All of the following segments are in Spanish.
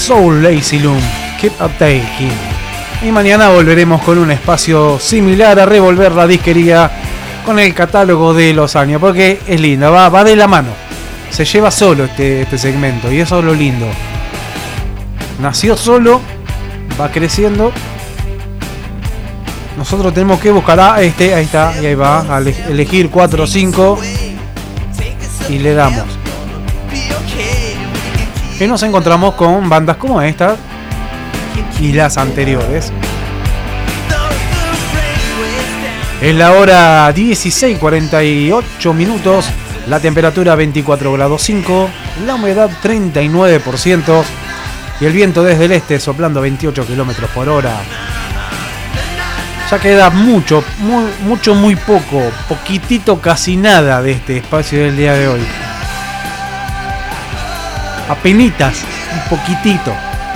Soul Asylum, Keep a Taking. Y mañana volveremos con un espacio similar a revolver la disquería con el catálogo de los años, porque es linda, va de la mano. Se lleva solo este segmento y eso es lo lindo. Nació solo, va creciendo. Nosotros tenemos que buscar ahí está, y ahí va, a elegir 4 o 5 y le damos. Y nos encontramos con bandas como esta y las anteriores. Es la hora 16:48 minutos, la temperatura 24 grados 5, la humedad 39% y el viento desde el este soplando 28 kilómetros por hora. Ya queda mucho, muy poco, poquitito, casi nada de este espacio del día de hoy. Apenitas, un poquitito.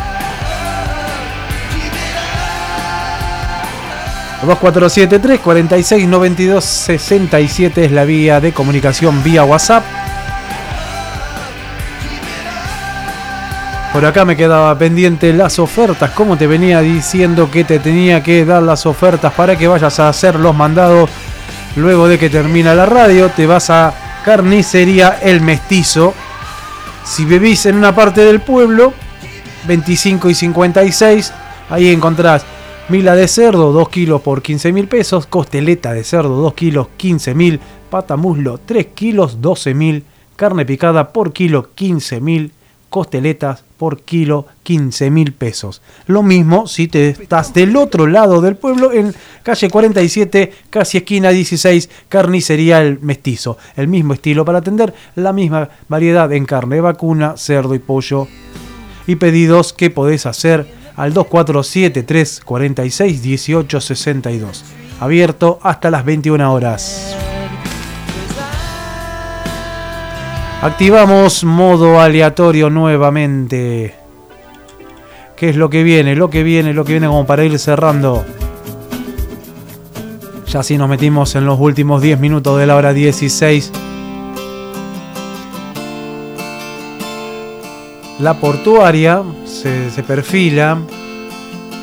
2473-4692-67 es la vía de comunicación vía WhatsApp. Por acá me quedaba pendiente las ofertas, como te venía diciendo que te tenía que dar las ofertas para que vayas a hacer los mandados. Luego de que termina la radio, te vas a Carnicería El Mestizo. Si vivís en una parte del pueblo, 25 y 56, ahí encontrás mila de cerdo, 2 kilos por 15.000 pesos, costeleta de cerdo, 2 kilos, 15.000, pata muslo, 3 kilos, 12.000, carne picada por kilo, 15.000, costeletas por kilo, 15.000 pesos. Lo mismo si te estás del otro lado del pueblo, en calle 47, casi esquina 16, Carnicería El Mestizo. El mismo estilo para atender, la misma variedad en carne vacuna, cerdo y pollo. Y pedidos que podés hacer al 2473 46 18 62. Abierto hasta las 21 horas. Activamos modo aleatorio nuevamente. ¿Qué es lo que viene? Lo que viene como para ir cerrando. Ya si nos metimos en los últimos 10 minutos de la hora 16. La portuaria se perfila